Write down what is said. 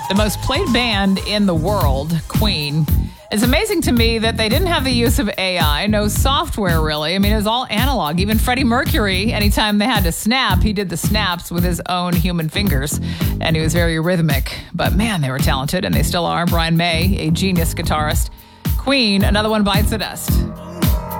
the most played band in the world, Queen. It's amazing to me that they didn't have the use of AI, no software really. I mean, it was all analog. Even Freddie Mercury, anytime they had to snap, he did the snaps with his own human fingers, and he was very rhythmic. But man, they were talented, and they still are. Brian May, a genius guitarist. Queen, another one bites the dust.